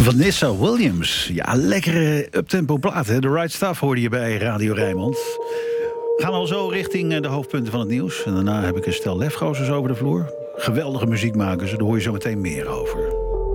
Vanessa Williams. Ja, lekkere uptempo plaat, hè? The Right Stuff hoorde je bij Radio Rijnmond. We gaan al zo richting de hoofdpunten van het nieuws. En daarna heb ik een stel lefgozers over de vloer. Geweldige muziekmakers, daar hoor je zo meteen meer over.